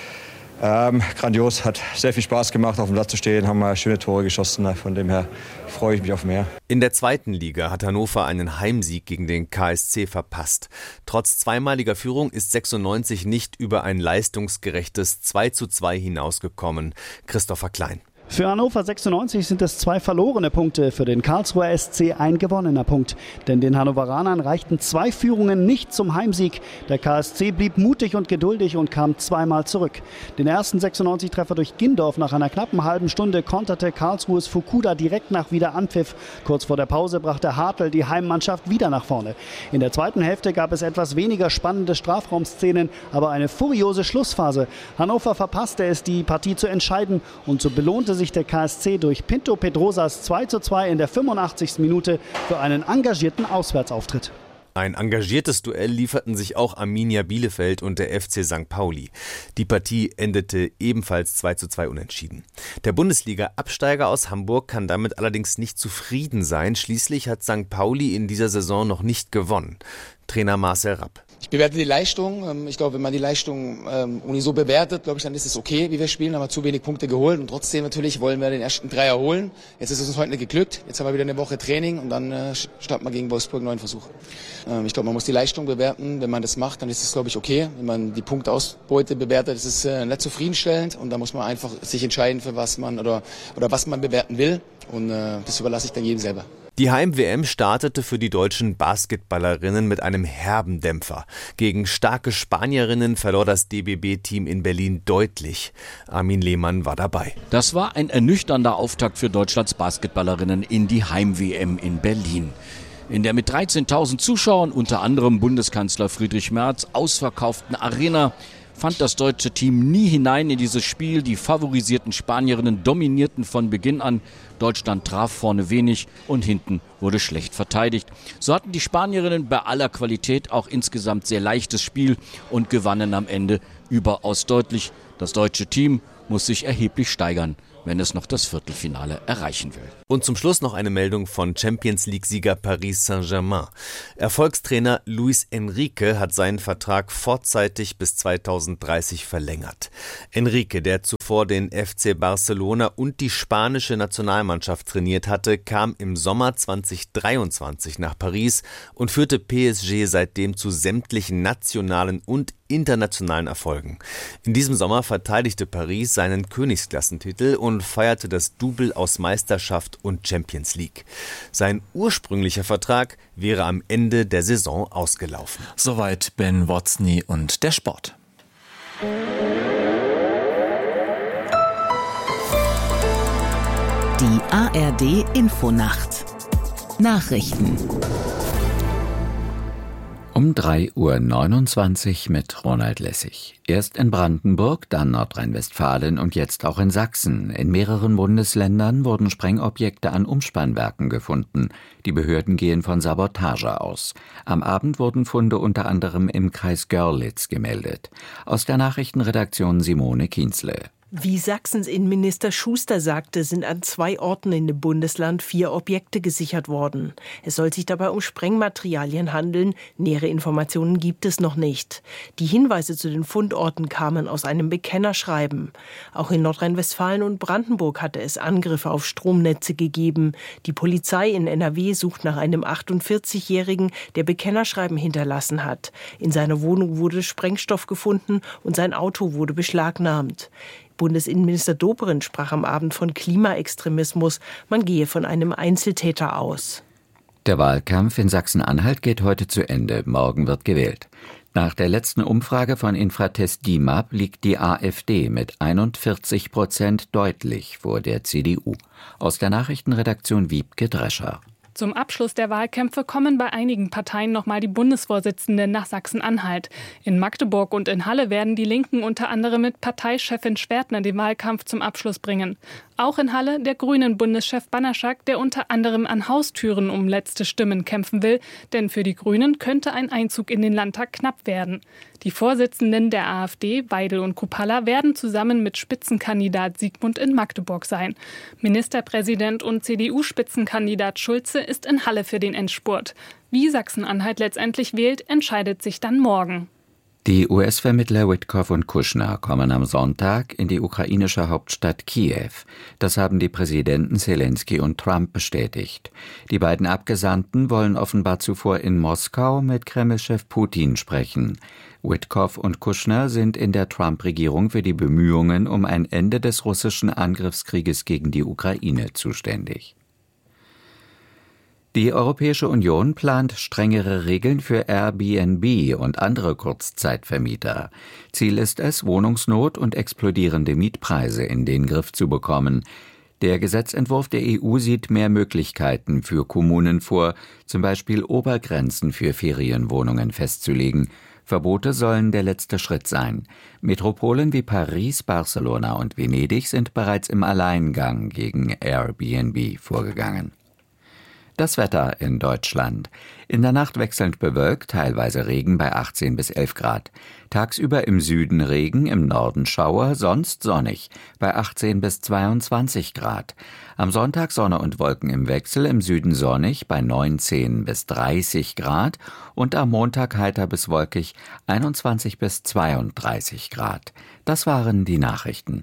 grandios, hat sehr viel Spaß gemacht, auf dem Platz zu stehen, haben wir schöne Tore geschossen, von dem her freue ich mich auf mehr. In der 2. Liga hat Hannover einen Heimsieg gegen den KSC verpasst. Trotz zweimaliger Führung ist 96 nicht über ein leistungsgerechtes 2:2 hinausgekommen. Christopher Klein. Für Hannover 96 sind es 2 verlorene Punkte, für den Karlsruher SC ein gewonnener Punkt. Denn den Hannoveranern reichten 2 Führungen nicht zum Heimsieg. Der KSC blieb mutig und geduldig und kam zweimal zurück. Den ersten 96-Treffer durch Gindorf nach einer knappen halben Stunde konterte Karlsruhes Fukuda direkt nach Wiederanpfiff. Kurz vor der Pause brachte Hartl die Heimmannschaft wieder nach vorne. In der zweiten Hälfte gab es etwas weniger spannende Strafraumszenen, aber eine furiose Schlussphase. Hannover verpasste es, die Partie zu entscheiden, und so belohnte sich der KSC durch Pinto Pedrosas 2:2 in der 85. Minute für einen engagierten Auswärtsauftritt. Ein engagiertes Duell lieferten sich auch Arminia Bielefeld und der FC St. Pauli. Die Partie endete ebenfalls 2:2 unentschieden. Der Bundesliga-Absteiger aus Hamburg kann damit allerdings nicht zufrieden sein. Schließlich hat St. Pauli in dieser Saison noch nicht gewonnen. Trainer Marcel Rapp. Ich bewerte die Leistung. Ich glaube, wenn man die Leistung so bewertet, glaube ich, dann ist es okay, wie wir spielen. Haben wir zu wenig Punkte geholt und trotzdem natürlich wollen wir den ersten Dreier holen. Jetzt ist es uns heute nicht geglückt. Jetzt haben wir wieder eine Woche Training und dann starten wir gegen Wolfsburg einen neuen Versuch. Ich glaube, man muss die Leistung bewerten. Wenn man das macht, dann ist es, glaube ich, okay. Wenn man die Punktausbeute bewertet, ist es nicht zufriedenstellend und da muss man einfach sich entscheiden, für was man oder was man bewerten will. Und das überlasse ich dann jedem selber. Die Heim-WM startete für die deutschen Basketballerinnen mit einem herben Dämpfer. Gegen starke Spanierinnen verlor das DBB-Team in Berlin deutlich. Armin Lehmann war dabei. Das war ein ernüchternder Auftakt für Deutschlands Basketballerinnen in die Heim-WM in Berlin. In der mit 13.000 Zuschauern, unter anderem Bundeskanzler Friedrich Merz, ausverkauften Arena fand das deutsche Team nie hinein in dieses Spiel. Die favorisierten Spanierinnen dominierten von Beginn an. Deutschland traf vorne wenig und hinten wurde schlecht verteidigt. So hatten die Spanierinnen bei aller Qualität auch insgesamt sehr leichtes Spiel und gewannen am Ende überaus deutlich. Das deutsche Team muss sich erheblich steigern, wenn es noch das Viertelfinale erreichen will. Und zum Schluss noch eine Meldung von Champions-League-Sieger Paris Saint-Germain. Erfolgstrainer Luis Enrique hat seinen Vertrag vorzeitig bis 2030 verlängert. Enrique, der zuvor den FC Barcelona und die spanische Nationalmannschaft trainiert hatte, kam im Sommer 2023 nach Paris und führte PSG seitdem zu sämtlichen nationalen und internationalen Erfolgen. In diesem Sommer verteidigte Paris seinen Königsklassentitel und feierte das Double aus Meisterschaft und Champions League. Sein ursprünglicher Vertrag wäre am Ende der Saison ausgelaufen. Soweit Ben Wotzny und der Sport. Die ARD Infonacht. Nachrichten. Um Um 3:29 Uhr mit Ronald Lessig. Erst in Brandenburg, dann Nordrhein-Westfalen und jetzt auch in Sachsen. In mehreren Bundesländern wurden Sprengobjekte an Umspannwerken gefunden. Die Behörden gehen von Sabotage aus. Am Abend wurden Funde unter anderem im Kreis Görlitz gemeldet. Aus der Nachrichtenredaktion Simone Kienzle. Wie Sachsens Innenminister Schuster sagte, sind an 2 Orten in dem Bundesland 4 Objekte gesichert worden. Es soll sich dabei um Sprengmaterialien handeln. Nähere Informationen gibt es noch nicht. Die Hinweise zu den Fundorten kamen aus einem Bekennerschreiben. Auch in Nordrhein-Westfalen und Brandenburg hatte es Angriffe auf Stromnetze gegeben. Die Polizei in NRW sucht nach einem 48-Jährigen, der Bekennerschreiben hinterlassen hat. In seiner Wohnung wurde Sprengstoff gefunden und sein Auto wurde beschlagnahmt. Bundesinnenminister Dobrindt sprach am Abend von Klimaextremismus. Man gehe von einem Einzeltäter aus. Der Wahlkampf in Sachsen-Anhalt geht heute zu Ende. Morgen wird gewählt. Nach der letzten Umfrage von Infratest DIMAP liegt die AfD mit 41% deutlich vor der CDU. Aus der Nachrichtenredaktion Wiebke Drescher. Zum Abschluss der Wahlkämpfe kommen bei einigen Parteien nochmal die Bundesvorsitzenden nach Sachsen-Anhalt. In Magdeburg und in Halle werden die Linken unter anderem mit Parteichefin Schwertner den Wahlkampf zum Abschluss bringen. Auch in Halle der Grünen-Bundeschef Banaschak, der unter anderem an Haustüren um letzte Stimmen kämpfen will, denn für die Grünen könnte ein Einzug in den Landtag knapp werden. Die Vorsitzenden der AfD, Weidel und Kupala, werden zusammen mit Spitzenkandidat Siegmund in Magdeburg sein. Ministerpräsident und CDU-Spitzenkandidat Schulze ist in Halle für den Endspurt. Wie Sachsen-Anhalt letztendlich wählt, entscheidet sich dann morgen. Die US-Vermittler Witkoff und Kushner kommen am Sonntag in die ukrainische Hauptstadt Kiew. Das haben die Präsidenten Zelensky und Trump bestätigt. Die beiden Abgesandten wollen offenbar zuvor in Moskau mit Kremlchef Putin sprechen. Witkoff und Kushner sind in der Trump-Regierung für die Bemühungen um ein Ende des russischen Angriffskrieges gegen die Ukraine zuständig. Die Europäische Union plant strengere Regeln für Airbnb und andere Kurzzeitvermieter. Ziel ist es, Wohnungsnot und explodierende Mietpreise in den Griff zu bekommen. Der Gesetzentwurf der EU sieht mehr Möglichkeiten für Kommunen vor, zum Beispiel Obergrenzen für Ferienwohnungen festzulegen. Verbote sollen der letzte Schritt sein. Metropolen wie Paris, Barcelona und Venedig sind bereits im Alleingang gegen Airbnb vorgegangen. Das Wetter in Deutschland. In der Nacht wechselnd bewölkt, teilweise Regen bei 18 bis 11 Grad. Tagsüber im Süden Regen, im Norden Schauer, sonst sonnig bei 18 bis 22 Grad. Am Sonntag Sonne und Wolken im Wechsel, im Süden sonnig bei 19 bis 30 Grad und am Montag heiter bis wolkig 21 bis 32 Grad. Das waren die Nachrichten.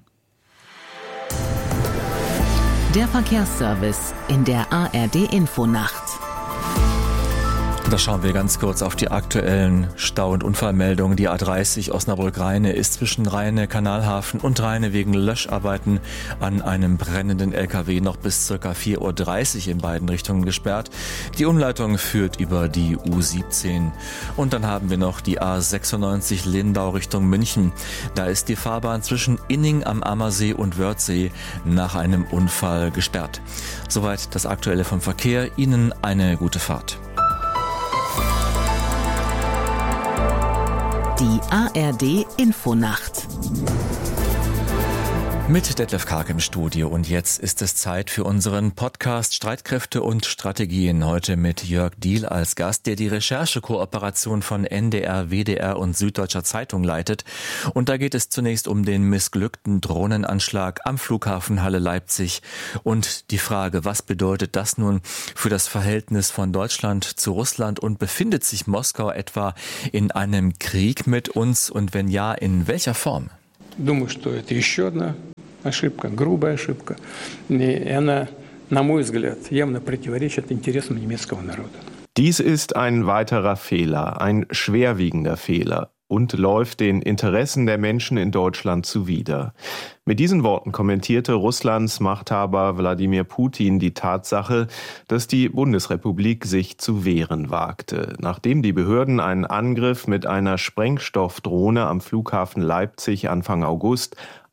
Der Verkehrsservice in der ARD-Infonacht. Da schauen wir ganz kurz auf die aktuellen Stau- und Unfallmeldungen. Die A30 Osnabrück-Rheine ist zwischen Rheine, Kanalhafen und Rheine wegen Löscharbeiten an einem brennenden LKW noch bis ca. 4:30 Uhr in beiden Richtungen gesperrt. Die Umleitung führt über die U17. Und dann haben wir noch die A96 Lindau Richtung München. Da ist die Fahrbahn zwischen Inning am Ammersee und Wörthsee nach einem Unfall gesperrt. Soweit das Aktuelle vom Verkehr. Ihnen eine gute Fahrt. Die ARD-Infonacht. Mit Detlef Karg im Studio und jetzt ist es Zeit für unseren Podcast Streitkräfte und Strategien. Heute mit Jörg Diehl als Gast, der die Recherchekooperation von NDR, WDR und Süddeutscher Zeitung leitet. Und da geht es zunächst um den missglückten Drohnenanschlag am Flughafen Halle-Leipzig und die Frage, was bedeutet das nun für das Verhältnis von Deutschland zu Russland und befindet sich Moskau etwa in einem Krieg mit uns und wenn ja, in welcher Form? Думаю, что это еще одна ошибка, грубая ошибка. И она, на мой взгляд, явно противоречит интересам немецкого народа. Dies ist ein weiterer Fehler, ein schwerwiegender Fehler und läuft den Interessen der Menschen in Deutschland zuwider. Mit diesen Worten kommentierte Russlands Machthaber Wladimir Putin die Tatsache, dass die Bundesrepublik sich zu wehren wagte. Nachdem die Behörden einen Angriff mit einer Sprengstoffdrohne am Flughafen Leipzig Anfang August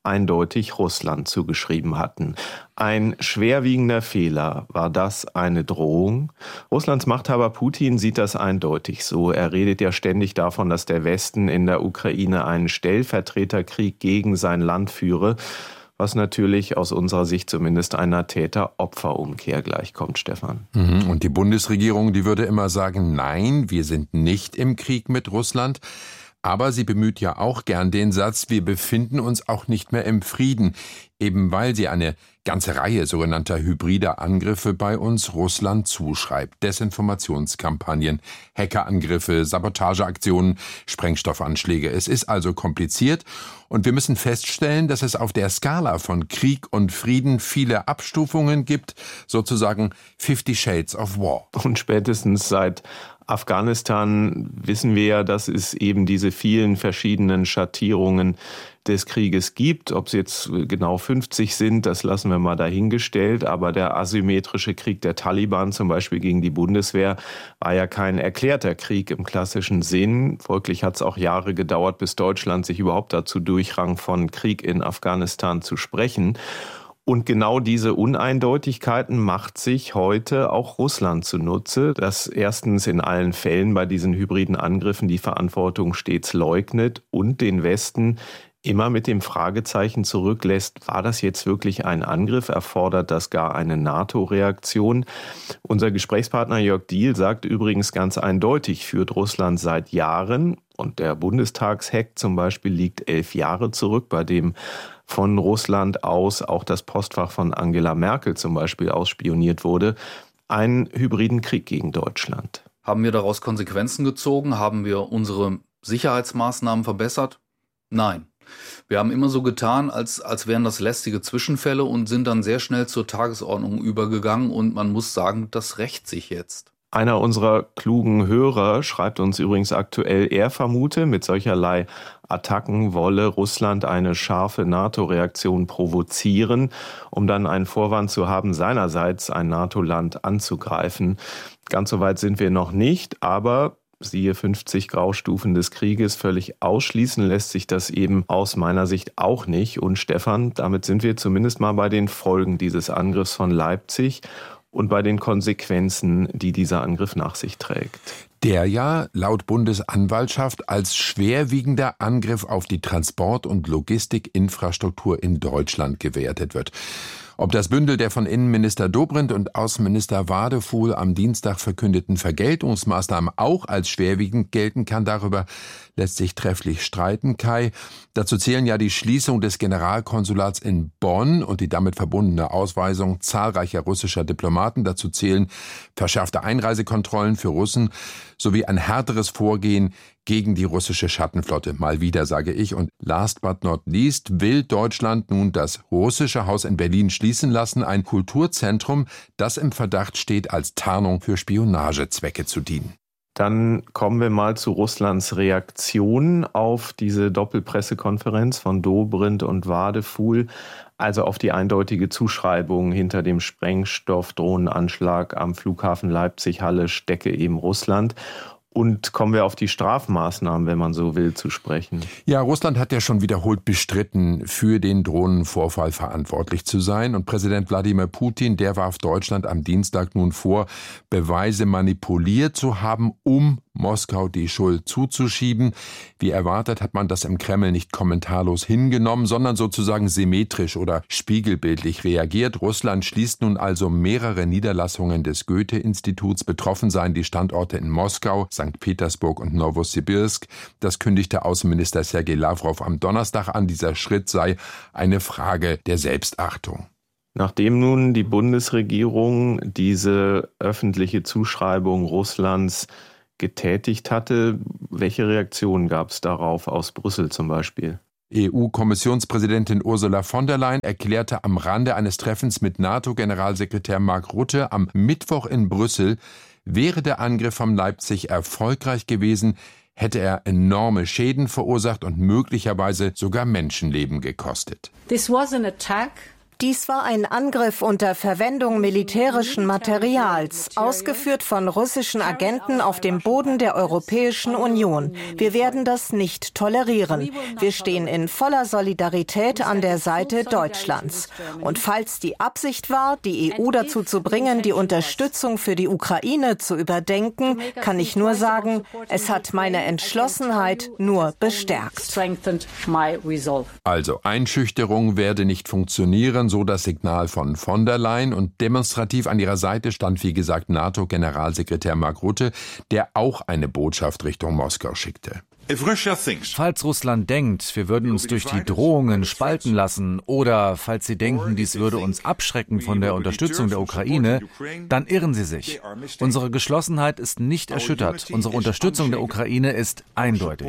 eindeutig Russland zugeschrieben hatten. Ein schwerwiegender Fehler. War das eine Drohung? Russlands Machthaber Putin sieht das eindeutig so. Er redet ja ständig davon, dass der Westen in der Ukraine einen Stellvertreterkrieg gegen sein Land führe, was natürlich aus unserer Sicht zumindest einer Täter-Opfer-Umkehr gleichkommt, Stefan. Und die Bundesregierung, die würde immer sagen, nein, wir sind nicht im Krieg mit Russland. Aber sie bemüht ja auch gern den Satz, wir befinden uns auch nicht mehr im Frieden, eben weil sie eine ganze Reihe sogenannter hybrider Angriffe bei uns Russland zuschreibt. Desinformationskampagnen, Hackerangriffe, Sabotageaktionen, Sprengstoffanschläge. Es ist also kompliziert und wir müssen feststellen, dass es auf der Skala von Krieg und Frieden viele Abstufungen gibt, sozusagen 50 Shades of War. Und spätestens seit Afghanistan wissen wir ja, dass es eben diese vielen verschiedenen Schattierungen des Krieges gibt. Ob es jetzt genau 50 sind, das lassen wir mal dahingestellt. Aber der asymmetrische Krieg der Taliban zum Beispiel gegen die Bundeswehr war ja kein erklärter Krieg im klassischen Sinn. Folglich hat es auch Jahre gedauert, bis Deutschland sich überhaupt dazu durchrang, von Krieg in Afghanistan zu sprechen. Und genau diese Uneindeutigkeiten macht sich heute auch Russland zunutze, das erstens in allen Fällen bei diesen hybriden Angriffen die Verantwortung stets leugnet und den Westen immer mit dem Fragezeichen zurücklässt, war das jetzt wirklich ein Angriff? Erfordert das gar eine NATO-Reaktion? Unser Gesprächspartner Jörg Diehl sagt übrigens ganz eindeutig, führt Russland seit Jahren, und der Bundestagshack zum Beispiel liegt 11 Jahre zurück, bei dem von Russland aus auch das Postfach von Angela Merkel zum Beispiel ausspioniert wurde, einen hybriden Krieg gegen Deutschland. Haben wir daraus Konsequenzen gezogen? Haben wir unsere Sicherheitsmaßnahmen verbessert? Nein. Wir haben immer so getan, als wären das lästige Zwischenfälle und sind dann sehr schnell zur Tagesordnung übergegangen und man muss sagen, das rächt sich jetzt. Einer unserer klugen Hörer schreibt uns übrigens aktuell, er vermute, mit solcherlei Attacken wolle Russland eine scharfe NATO-Reaktion provozieren, um dann einen Vorwand zu haben, seinerseits ein NATO-Land anzugreifen. Ganz so weit sind wir noch nicht, aber siehe 50 Graustufen des Krieges, völlig ausschließen lässt sich das eben aus meiner Sicht auch nicht. Und Stefan, damit sind wir zumindest mal bei den Folgen dieses Angriffs von Leipzig und bei den Konsequenzen, die dieser Angriff nach sich trägt. Der ja laut Bundesanwaltschaft als schwerwiegender Angriff auf die Transport- und Logistikinfrastruktur in Deutschland gewertet wird. Ob das Bündel der von Innenminister Dobrindt und Außenminister Wadefuhl am Dienstag verkündeten Vergeltungsmaßnahmen auch als schwerwiegend gelten kann, darüber lässt sich trefflich streiten, Kai. Dazu zählen ja die Schließung des Generalkonsulats in Bonn und die damit verbundene Ausweisung zahlreicher russischer Diplomaten. Dazu zählen verschärfte Einreisekontrollen für Russen sowie ein härteres Vorgehen gegen die russische Schattenflotte. Mal wieder, sage ich. Und last but not least will Deutschland nun das russische Haus in Berlin schließen lassen. Ein Kulturzentrum, das im Verdacht steht, als Tarnung für Spionagezwecke zu dienen. Dann kommen wir mal zu Russlands Reaktion auf diese Doppelpressekonferenz von Dobrindt und Wadefuhl, also auf die eindeutige Zuschreibung hinter dem Sprengstoffdrohnenanschlag am Flughafen Leipzig-Halle stecke eben Russland. Und kommen wir auf die Strafmaßnahmen, wenn man so will, zu sprechen. Ja, Russland hat ja schon wiederholt bestritten, für den Drohnenvorfall verantwortlich zu sein. Und Präsident Wladimir Putin, der warf Deutschland am Dienstag nun vor, Beweise manipuliert zu haben, um Moskau die Schuld zuzuschieben. Wie erwartet hat man das im Kreml nicht kommentarlos hingenommen, sondern sozusagen symmetrisch oder spiegelbildlich reagiert. Russland schließt nun also mehrere Niederlassungen des Goethe-Instituts. Betroffen seien die Standorte in Moskau, St. Petersburg und Nowosibirsk. Das kündigte Außenminister Sergei Lawrow am Donnerstag an. Dieser Schritt sei eine Frage der Selbstachtung. Nachdem nun die Bundesregierung diese öffentliche Zuschreibung Russlands getätigt hatte, welche Reaktionen gab es darauf aus Brüssel zum Beispiel? EU-Kommissionspräsidentin Ursula von der Leyen erklärte am Rande eines Treffens mit NATO-Generalsekretär Mark Rutte am Mittwoch in Brüssel, wäre der Angriff von Leipzig erfolgreich gewesen, hätte er enorme Schäden verursacht und möglicherweise sogar Menschenleben gekostet. Dies war ein Angriff unter Verwendung militärischen Materials, ausgeführt von russischen Agenten auf dem Boden der Europäischen Union. Wir werden das nicht tolerieren. Wir stehen in voller Solidarität an der Seite Deutschlands. Und falls die Absicht war, die EU dazu zu bringen, die Unterstützung für die Ukraine zu überdenken, kann ich nur sagen, es hat meine Entschlossenheit nur bestärkt. Also Einschüchterung werde nicht funktionieren, so das Signal von von der Leyen, und demonstrativ an ihrer Seite stand, wie gesagt, NATO-Generalsekretär Mark Rutte, der auch eine Botschaft Richtung Moskau schickte. Falls Russland denkt, wir würden uns durch die Drohungen spalten lassen, oder falls sie denken, dies würde uns abschrecken von der Unterstützung der Ukraine, dann irren sie sich. Unsere Geschlossenheit ist nicht erschüttert. Unsere Unterstützung der Ukraine ist eindeutig.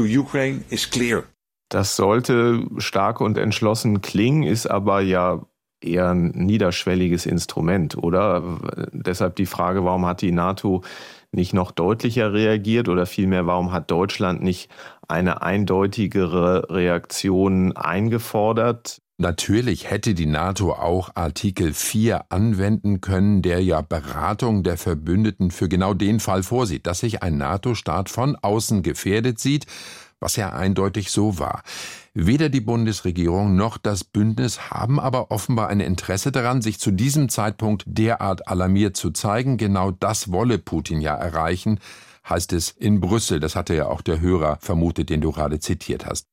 Das sollte stark und entschlossen klingen, ist aber ja eher ein niederschwelliges Instrument, oder? Deshalb die Frage, warum hat die NATO nicht noch deutlicher reagiert, oder vielmehr, warum hat Deutschland nicht eine eindeutigere Reaktion eingefordert? Natürlich hätte die NATO auch Artikel 4 anwenden können, der ja Beratung der Verbündeten für genau den Fall vorsieht, dass sich ein NATO-Staat von außen gefährdet sieht, was ja eindeutig so war. Weder die Bundesregierung noch das Bündnis haben aber offenbar ein Interesse daran, sich zu diesem Zeitpunkt derart alarmiert zu zeigen. Genau das wolle Putin ja erreichen, heißt es in Brüssel. Das hatte ja auch der Hörer vermutet, den du gerade zitiert hast.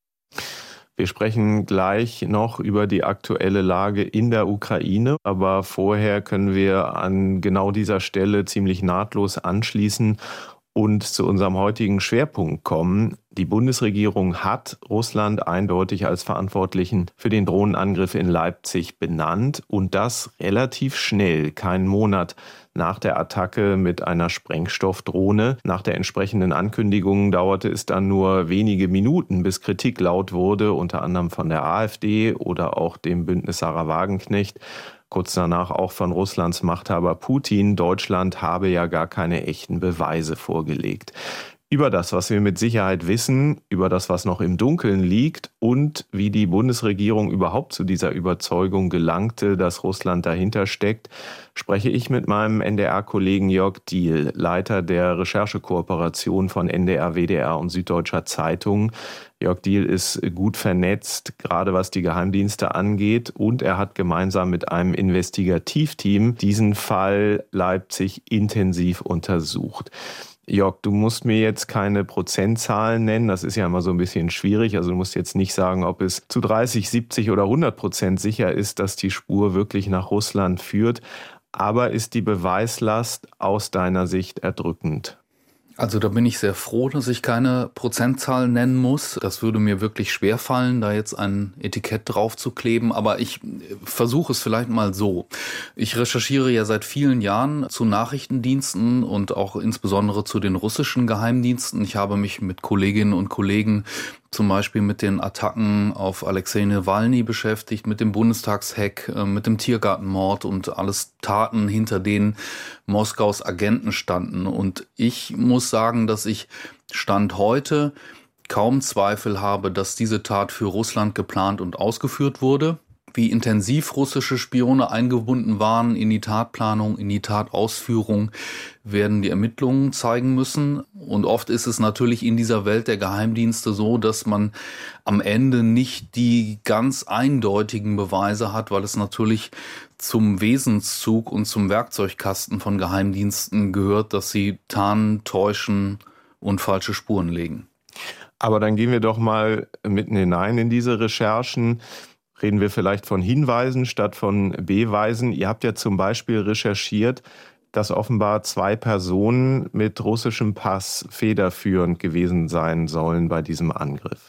Wir sprechen gleich noch über die aktuelle Lage in der Ukraine, aber vorher können wir an genau dieser Stelle ziemlich nahtlos anschließen und zu unserem heutigen Schwerpunkt kommen. Die Bundesregierung hat Russland eindeutig als Verantwortlichen für den Drohnenangriff in Leipzig benannt, und das relativ schnell, keinen Monat nach der Attacke mit einer Sprengstoffdrohne. Nach der entsprechenden Ankündigung dauerte es dann nur wenige Minuten, bis Kritik laut wurde, unter anderem von der AfD oder auch dem Bündnis Sarah Wagenknecht. Kurz danach auch von Russlands Machthaber Putin. Deutschland habe ja gar keine echten Beweise vorgelegt. Über das, was wir mit Sicherheit wissen, über das, was noch im Dunkeln liegt und wie die Bundesregierung überhaupt zu dieser Überzeugung gelangte, dass Russland dahinter steckt, spreche ich mit meinem NDR-Kollegen Jörg Diehl, Leiter der Recherchekooperation von NDR, WDR und Süddeutscher Zeitung. Jörg Diehl ist gut vernetzt, gerade was die Geheimdienste angeht, und er hat gemeinsam mit einem Investigativteam diesen Fall Leipzig intensiv untersucht. Jörg, du musst mir jetzt keine Prozentzahlen nennen, das ist ja immer so ein bisschen schwierig. Also du musst jetzt nicht sagen, ob es zu 30, 70 oder 100% sicher ist, dass die Spur wirklich nach Russland führt. Aber ist die Beweislast aus deiner Sicht erdrückend? Also da bin ich sehr froh, dass ich keine Prozentzahl nennen muss. Das würde mir wirklich schwerfallen, da jetzt ein Etikett drauf zu kleben. Aber ich versuche es vielleicht mal so. Ich recherchiere ja seit vielen Jahren zu Nachrichtendiensten und auch insbesondere zu den russischen Geheimdiensten. Ich habe mich mit Kolleginnen und Kollegen zum Beispiel mit den Attacken auf Alexei Nawalny beschäftigt, mit dem Bundestagshack, mit dem Tiergartenmord und alles Taten, hinter denen Moskaus Agenten standen. Und ich muss sagen, dass ich Stand heute kaum Zweifel habe, dass diese Tat für Russland geplant und ausgeführt wurde. Wie intensiv russische Spione eingebunden waren in die Tatplanung, in die Tatausführung, werden die Ermittlungen zeigen müssen. Und oft ist es natürlich in dieser Welt der Geheimdienste so, dass man am Ende nicht die ganz eindeutigen Beweise hat, weil es natürlich zum Wesenszug und zum Werkzeugkasten von Geheimdiensten gehört, dass sie tarnen, täuschen und falsche Spuren legen. Aber dann gehen wir doch mal mitten hinein in diese Recherchen. Reden wir vielleicht von Hinweisen statt von Beweisen. Ihr habt ja zum Beispiel recherchiert, dass offenbar 2 Personen mit russischem Pass federführend gewesen sein sollen bei diesem Angriff.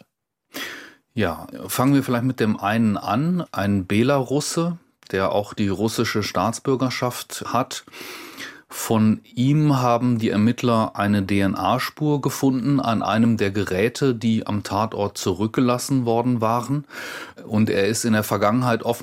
Ja, fangen wir vielleicht mit dem einen an. Ein Belarusse, der auch die russische Staatsbürgerschaft hat. Von ihm haben die Ermittler eine DNA-Spur gefunden an einem der Geräte, die am Tatort zurückgelassen worden waren. Und er ist in der Vergangenheit offenbar